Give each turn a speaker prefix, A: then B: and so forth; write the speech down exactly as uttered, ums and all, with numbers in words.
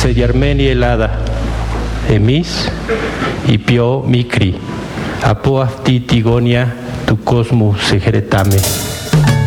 A: ξεγερμένη Ελλάδα, εμείς οι πιο μικροί, από αυτή τη γωνιά του κόσμου σε χαιρετάμε.